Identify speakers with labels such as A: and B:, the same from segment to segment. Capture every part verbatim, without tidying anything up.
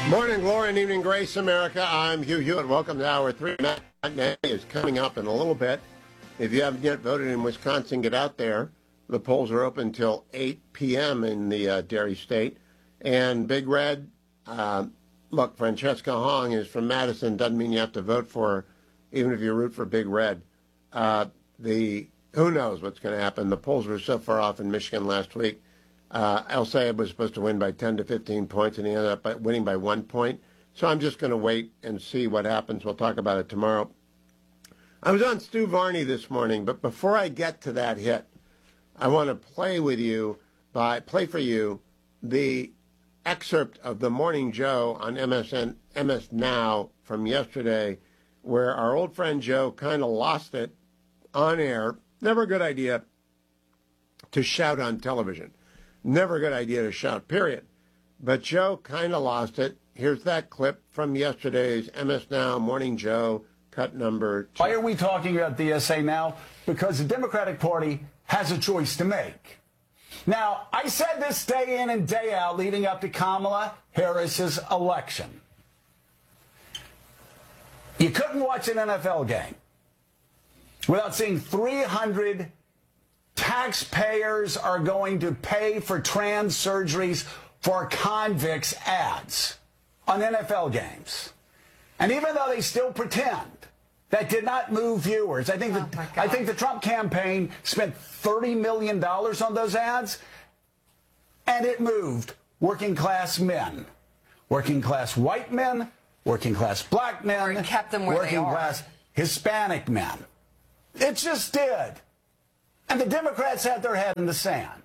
A: Morning glory and evening grace, America. I'm Hugh Hewitt. Welcome to Hour three. Matinee is coming up in a little bit. If you haven't yet voted in Wisconsin, get out there. The polls are open until eight p.m. in the uh, Dairy State. And Big Red, uh, look, Francesca Hong is from Madison. Doesn't mean you have to vote for her, even if you root for Big Red. Uh, the who knows what's going to happen. The polls were so far off in Michigan last week. Uh, El Sayed was supposed to win by ten to fifteen points, and he ended up by winning by one point. So I'm just going to wait and see what happens. We'll talk about it tomorrow. I was on Stu Varney this morning, but before I get to that hit, I want to play with you, by play for you, the excerpt of the Morning Joe on M S N, M S Now from yesterday, where our old friend Joe kind of lost it on air. Never a good idea to shout on television. Never a good idea to shout, period. But Joe kind of lost it. Here's that clip from yesterday's M S Now Morning Joe, cut number two.
B: Why are we talking about the S A now? Because the Democratic Party has a choice to make. Now, I said this day in and day out leading up to Kamala Harris's election. You couldn't watch an N F L game without seeing three hundred taxpayers are going to pay for trans surgeries for convicts ads on N F L games. And even though they still pretend that did not move viewers, I think,
C: oh
B: the, I think the Trump campaign spent thirty million dollars on those ads, and it moved working class men, working class white men, working class black men,
C: or it kept them where
B: working
C: they are.
B: class Hispanic men. It just did. And the Democrats had their head in the sand.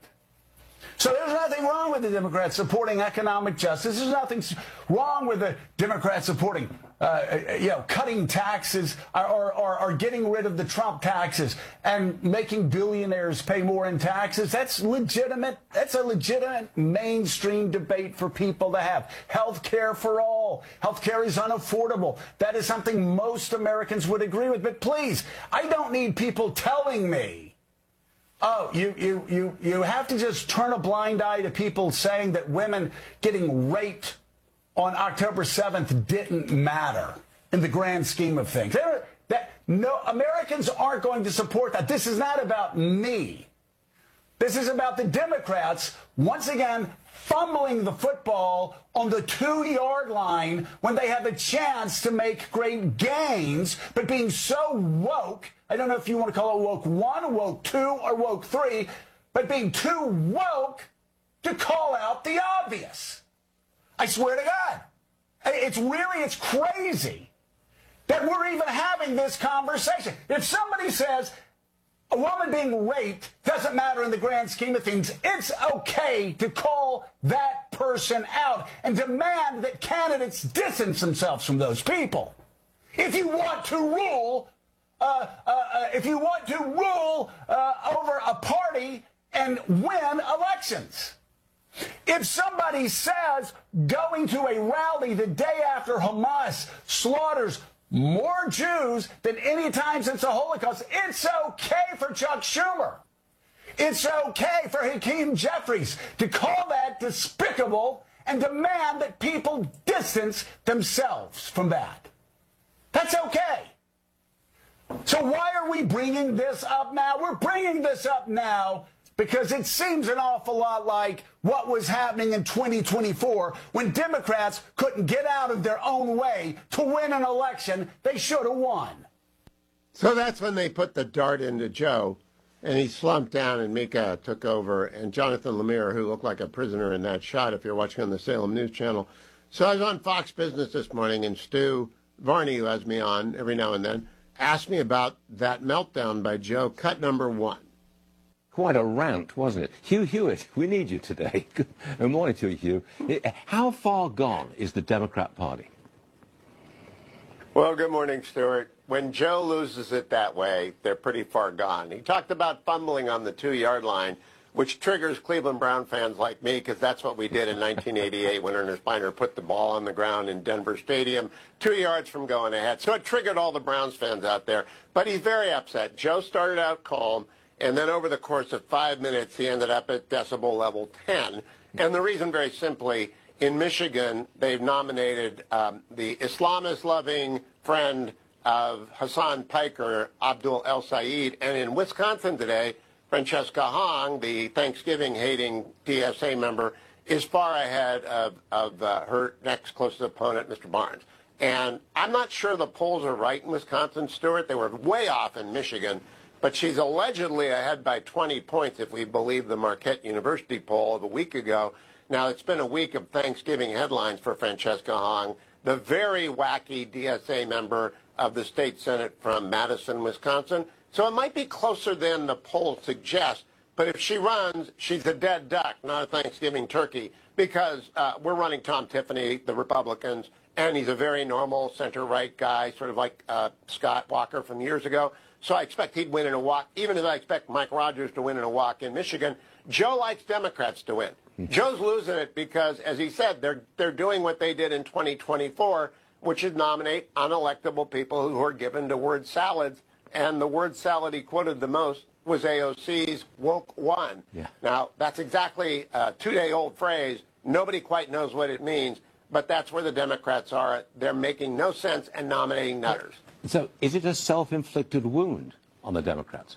B: So there's nothing wrong with the Democrats supporting economic justice. There's nothing wrong with the Democrats supporting, uh, you know, cutting taxes or, or, or getting rid of the Trump taxes and making billionaires pay more in taxes. That's legitimate. That's a legitimate mainstream debate for people to have. Health care for all. Health care is unaffordable. That is something most Americans would agree with. But please, I don't need people telling me, oh, you, you, you, you have to just turn a blind eye to people saying that women getting raped on October seventh didn't matter in the grand scheme of things. They're, that, no, Americans aren't going to support that. This is not about me. This is about the Democrats, once again, fumbling the football on the two-yard line when they have a chance to make great gains, but being so woke, I don't know if you want to call it woke one, woke two, or woke three, but being too woke to call out the obvious. I swear to God. It's really, it's crazy that we're even having this conversation. If somebody says a woman being raped doesn't matter in the grand scheme of things, it's okay to call that person out and demand that candidates distance themselves from those people. If you want to rule, uh, uh, uh, if you want to rule uh, over a party and win elections. If somebody says going to a rally the day after Hamas slaughters more Jews than any time since the Holocaust, it's okay for Chuck Schumer. It's okay for Hakeem Jeffries to call that despicable and demand that people distance themselves from that. That's okay. So why are we bringing this up now? We're bringing this up now because it seems an awful lot like what was happening in twenty twenty-four when Democrats couldn't get out of their own way to win an election they should have won.
A: So that's when they put the dart into Joe, and he slumped down, and Mika took over, and Jonathan Lemire, who looked like a prisoner in that shot, if you're watching on the Salem News Channel. So I was on Fox Business this morning, and Stu Varney, who has me on every now and then, asked me about that meltdown by Joe, cut number one.
D: Quite a rant, wasn't it? Hugh Hewitt, we need you today. Good morning to you, Hugh. How far gone is the Democrat Party?
A: Well, good morning, Stuart. When Joe loses it that way, they're pretty far gone. He talked about fumbling on the two-yard line, which triggers Cleveland Brown fans like me, because that's what we did in nineteen eighty-eight when Ernest Beiner put the ball on the ground in Denver Stadium, two yards from going ahead. So it triggered all the Browns fans out there. But he's very upset. Joe started out calm, and then over the course of five minutes, he ended up at decibel level ten. And the reason, very simply, In Michigan, they've nominated um, the Islamist-loving friend of Hassan Piker, Abdul El Sayed. And in Wisconsin today, Francesca Hong, the Thanksgiving-hating D S A member, is far ahead of, of uh, her next closest opponent, Mister Barnes. And I'm not sure the polls are right in Wisconsin, Stuart. They were way off in Michigan. But she's allegedly ahead by twenty points, if we believe the Marquette University poll of a week ago. Now, it's been a week of Thanksgiving headlines for Francesca Hong, the very wacky D S A member of the state Senate from Madison, Wisconsin. So it might be closer than the polls suggest. But if she runs, she's a dead duck, not a Thanksgiving turkey, because uh, we're running Tom Tiffany, the Republicans, and he's a very normal center-right guy, sort of like uh, Scott Walker from years ago. So I expect he'd win in a walk, even as I expect Mike Rogers to win in a walk in Michigan. Joe likes Democrats to win. Joe's losing it because, as he said, they're they're doing what they did in twenty twenty-four, which is nominate unelectable people who are given to word salads. And the word salad he quoted the most was A O C's woke one.
D: Yeah.
A: Now, that's exactly a two-day-old phrase. Nobody quite knows what it means, but that's where the Democrats are. They're making no sense and nominating nutters.
D: So is it a self-inflicted wound on the Democrats?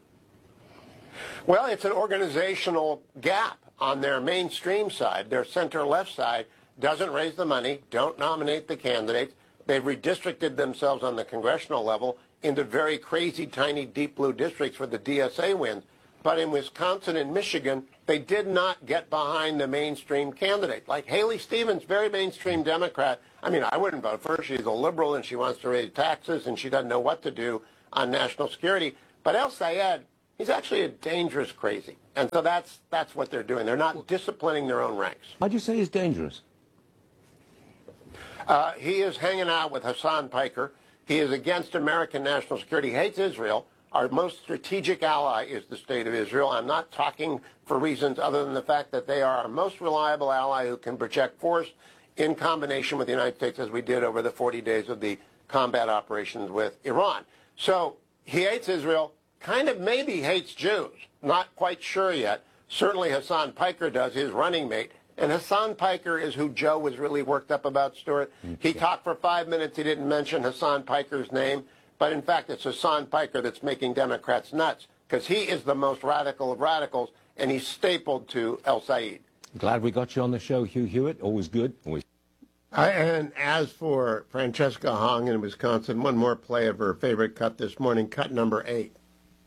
A: Well, it's an organizational gap on their mainstream side. Their center-left side doesn't raise the money, don't nominate the candidates. They've redistricted themselves on the congressional level into very crazy, tiny, deep blue districts for the D S A wins. But in Wisconsin and Michigan, they did not get behind the mainstream candidate. Like Haley Stevens, very mainstream Democrat. I mean, I wouldn't vote for her. She's a liberal and she wants to raise taxes and she doesn't know what to do on national security. But El Sayed, he's actually a dangerous crazy. And so that's that's what they're doing. They're not disciplining their own ranks.
D: Why'd you say he's dangerous?
A: Uh, he is hanging out with Hassan Piker. He is against American national security. He hates Israel. Our most strategic ally is the State of Israel. I'm not talking for reasons other than the fact that they are our most reliable ally who can project force in combination with the United States, as we did over the forty days of the combat operations with Iran. So he hates Israel, kind of maybe hates Jews. Not quite sure yet. Certainly Hassan Piker does, his running mate. And Hassan Piker is who Joe was really worked up about, Stuart. He talked for five minutes. He didn't mention Hassan Piker's name. But, in fact, it's Hassan Piker that's making Democrats nuts because he is the most radical of radicals, and he's stapled to El Sayed.
D: Glad we got you on the show, Hugh Hewitt. Always good. Always.
A: I, and as for Francesca Hong in Wisconsin, one more play of her favorite cut this morning, cut number eight.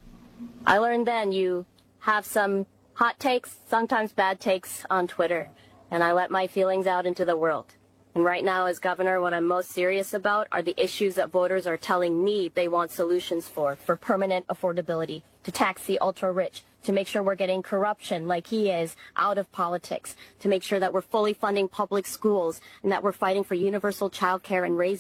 C: I learned then you have some hot takes, sometimes bad takes on Twitter, and I let my feelings out into the world. And right now, as governor, what I'm most serious about are the issues that voters are telling me they want solutions for, for permanent affordability, to tax the ultra-rich, to make sure we're getting corruption like he is out of politics, to make sure that we're fully funding public schools, and that we're fighting for universal child care and raising.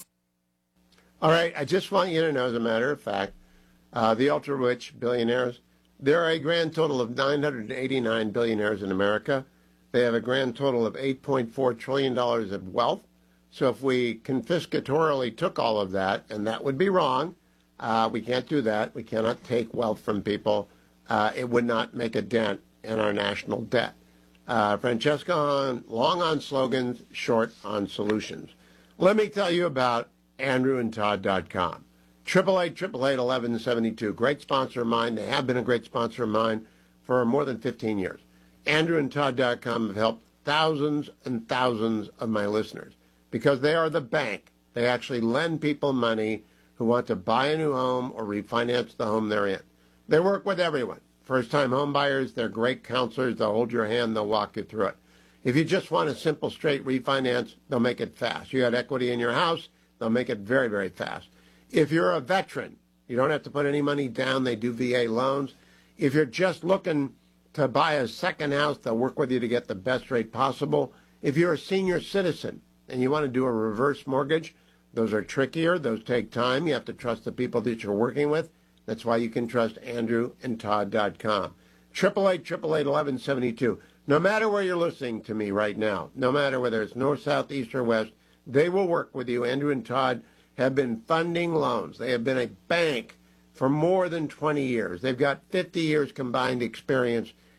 A: All right, I just want you to know, as a matter of fact, uh, the ultra-rich billionaires, there are a grand total of nine hundred eighty-nine billionaires in America. They have a grand total of eight point four trillion dollars of wealth. So if we confiscatorily took all of that, and that would be wrong, uh, we can't do that. We cannot take wealth from people. Uh, it would not make a dent in our national debt. Uh, Francesca Hahn, long on slogans, short on solutions. Let me tell you about andrew and todd dot com. triple eight, triple eight, eleven seventy-two. Great sponsor of mine. They have been a great sponsor of mine for more than fifteen years. andrew and todd dot com have helped thousands and thousands of my listeners because they are the bank. They actually lend people money who want to buy a new home or refinance the home they're in. They work with everyone. First-time home buyers, they're great counselors. They'll hold your hand. They'll walk you through it. If you just want a simple, straight refinance, they'll make it fast. You got equity in your house, they'll make it very, very fast. If you're a veteran, you don't have to put any money down. They do V A loans. If you're just looking to buy a second house, they'll work with you to get the best rate possible. If you're a senior citizen and you want to do a reverse mortgage, those are trickier. Those take time. You have to trust the people that you're working with. That's why you can trust andrew and todd dot com. triple eight, triple eight, eleven seventy-two. No matter where you're listening to me right now, no matter whether it's north, south, east, or west, they will work with you. Andrew and Todd have been funding loans. They have been a bank for more than twenty years. They've got fifty years combined experience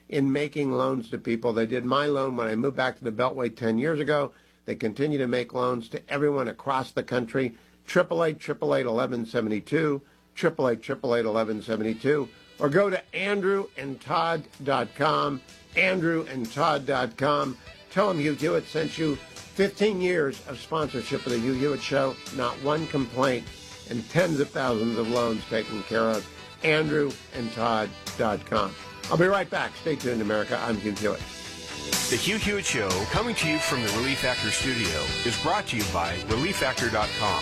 A: in making loans to people. They did my loan when I moved back to the Beltway ten years ago. They continue to make loans to everyone across the country. eight eight eight, eight eight eight, eleven seventy-two, eight eight eight, eight eight eight, eleven seventy-two, or go to andrew and todd dot com, andrew and todd dot com. Tell them Hugh Hewitt sent you. fifteen years of sponsorship of the Hugh Hewitt Show, not one complaint, and tens of thousands of loans taken care of. andrew and todd dot com. I'll be right back. Stay tuned, America. I'm Hugh Hewitt.
E: The Hugh Hewitt Show, coming to you from the Relief Factor studio, is brought to you by relief factor dot com.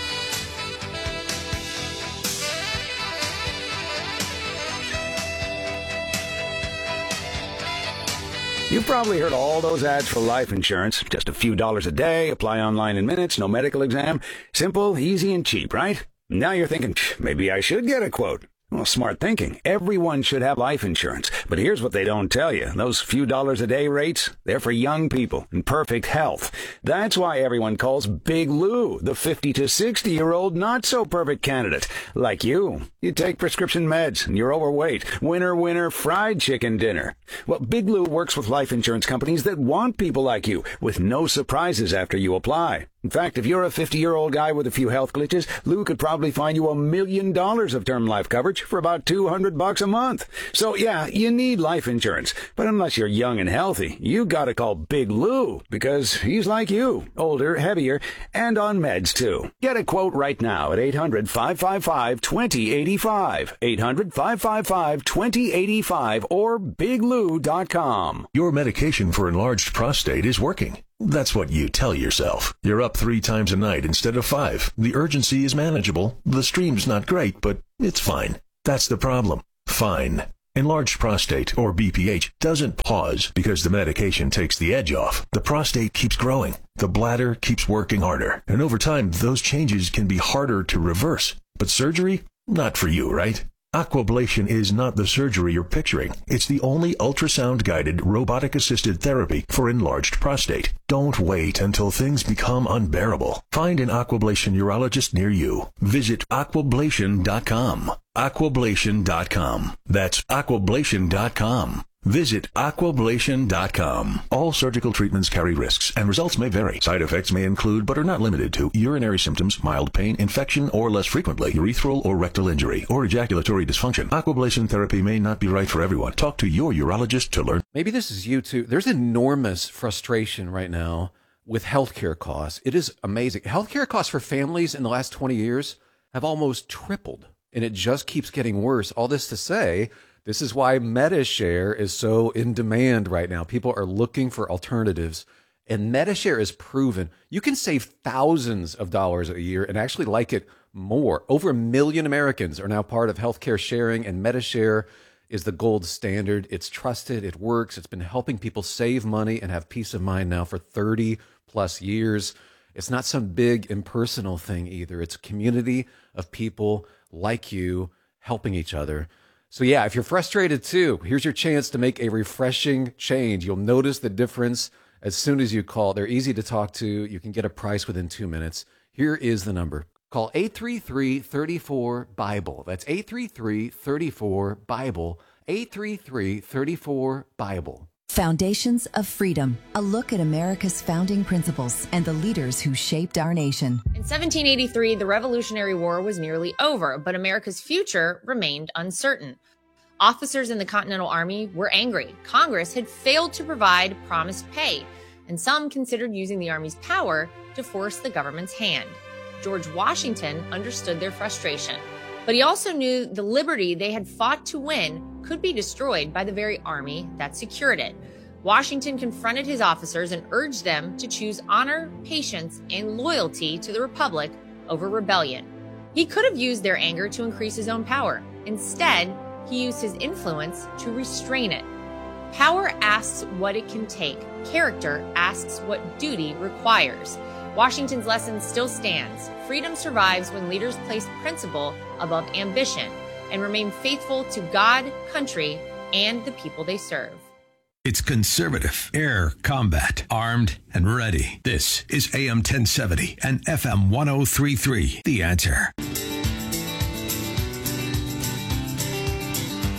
F: You've probably heard all those ads for life insurance. Just a few dollars a day, apply online in minutes, no medical exam. Simple, easy, and cheap, right? Now you're thinking, maybe I should get a quote. Well, smart thinking. Everyone should have life insurance. But here's what they don't tell you. Those few dollars a day rates, they're for young people in perfect health. That's why everyone calls Big Lou the fifty to sixty-year-old not-so-perfect candidate. Like you. You take prescription meds and you're overweight. Winner, winner, fried chicken dinner. Well, Big Lou works with life insurance companies that want people like you, with no surprises after you apply. In fact, if you're a fifty-year-old guy with a few health glitches, Lou could probably find you a million dollars of term life coverage for about two hundred bucks a month. So yeah, you need life insurance. But unless you're young and healthy, you gotta call Big Lou, because he's like you, older, heavier, and on meds too. Get a quote right now at eight hundred, five five five, two zero eight five, eight hundred, five five five, two zero eight five, or big lou dot com.
G: Your medication for enlarged prostate is working. That's what you tell yourself. You're up three times a night instead of five. The urgency is manageable. The stream's not great, but it's fine. That's the problem. Fine. Enlarged prostate, or B P H, doesn't pause because the medication takes the edge off. The prostate keeps growing. The bladder keeps working harder. And over time, those changes can be harder to reverse. But surgery? Not for you, right? Aquablation is not the surgery you're picturing. It's the only ultrasound-guided, robotic-assisted therapy for enlarged prostate. Don't wait until things become unbearable. Find an Aquablation urologist near you. Visit aquablation dot com. aquablation dot com. That's aquablation dot com. Visit aquablation dot com. All surgical treatments carry risks, and results may vary. Side effects may include, but are not limited to, urinary symptoms, mild pain, infection, or less frequently, urethral or rectal injury, or ejaculatory dysfunction. Aquablation therapy may not be right for everyone. Talk to your urologist to learn.
H: Maybe this is you too. There's enormous frustration right now with healthcare costs. It is amazing. Healthcare costs for families in the last twenty years have almost tripled, and it just keeps getting worse. All this to say, this is why MediShare is so in demand right now. People are looking for alternatives, and MediShare is proven. You can save thousands of dollars a year and actually like it more. Over a million Americans are now part of healthcare sharing, and MediShare is the gold standard. It's trusted. It works. It's been helping people save money and have peace of mind now for thirty plus years. It's not some big impersonal thing either. It's a community of people like you helping each other. So yeah, if you're frustrated too, here's your chance to make a refreshing change. You'll notice the difference as soon as you call. They're easy to talk to. You can get a price within two minutes. Here is the number. Call eight three three, three four, BIBLE. That's eight three three, three four, BIBLE. eight three three, three four, BIBLE.
I: Foundations of Freedom, a look at America's founding principles and the leaders who shaped our nation.
J: In seventeen eighty-three, the Revolutionary War was nearly over, but America's future remained uncertain. Officers in the Continental Army were angry. Congress had failed to provide promised pay, and some considered using the Army's power to force the government's hand. George Washington understood their frustration, but he also knew the liberty they had fought to win could be destroyed by the very army that secured it. Washington confronted his officers and urged them to choose honor, patience, and loyalty to the Republic over rebellion. He could have used their anger to increase his own power. Instead, he used his influence to restrain it. Power asks what it can take. Character asks what duty requires. Washington's lesson still stands. Freedom survives when leaders place principle above ambition and remain faithful to God, country, and the people they serve.
K: It's conservative, air combat, armed and ready. This is A M ten seventy and F M one oh three point three. The Answer.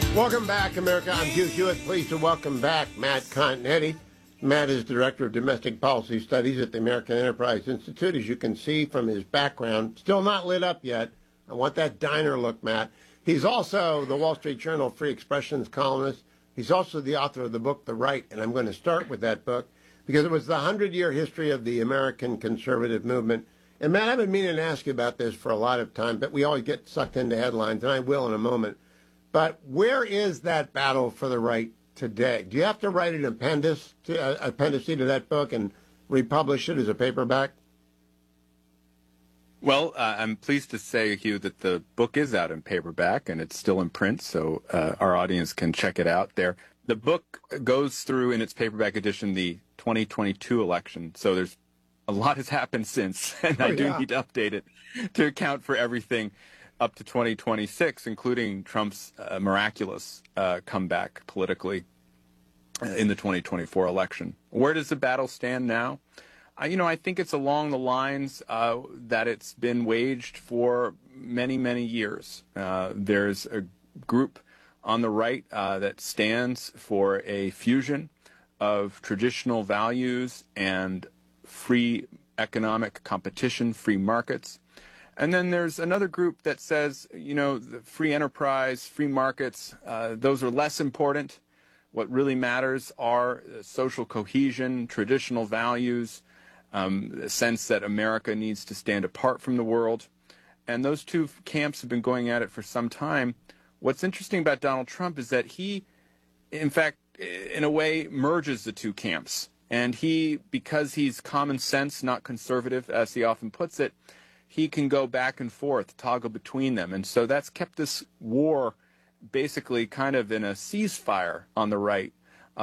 A: Welcome back, America. I'm Hugh Hewitt. Pleased to welcome back Matt Continetti. Matt is Director of Domestic Policy Studies at the American Enterprise Institute. As you can see from his background, still not lit up yet. I want that diner look, Matt. He's also the Wall Street Journal Free Expressions columnist. He's also the author of the book, The Right, and I'm going to start with that book because it was the hundred-year history of the American conservative movement. And, Matt, I've been meaning to ask you about this for a lot of time, but we always get sucked into headlines, and I will in a moment. But where is that battle for the right today? Do you have to write an appendix to, uh, appendice to that book and republish it as a paperback?
L: Well, uh, I'm pleased to say, Hugh, that the book is out in paperback and it's still in print, so uh, our audience can check it out there. The book goes through in its paperback edition the twenty twenty-two election, so there's a lot has happened since, and oh, I do yeah. need to update it to account for everything up to twenty twenty-six, including Trump's uh, miraculous uh, comeback politically in the twenty twenty-four election. Where does the battle stand now? Uh, you know, I think it's along the lines uh, that it's been waged for many, many years. Uh, there's a group on the right uh, that stands for a fusion of traditional values and free economic competition, free markets. And then there's another group that says, you know, the free enterprise, free markets, uh, those are less important. What really matters are social cohesion, traditional values, um, the sense that America needs to stand apart from the world. And those two camps have been going at it for some time. What's interesting about Donald Trump is that he, in fact, in a way, merges the two camps. And he, because he's common sense, not conservative, as he often puts it, he can go back and forth, toggle between them. And so that's kept this war basically kind of in a ceasefire on the right